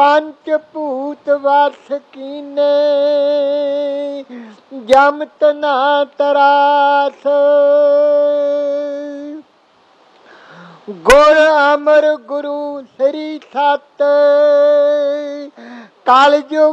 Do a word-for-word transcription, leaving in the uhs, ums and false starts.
पंच भूत वस कीने, जमत ना तरास। गुर अमर गुरु श्री सत, कलयुग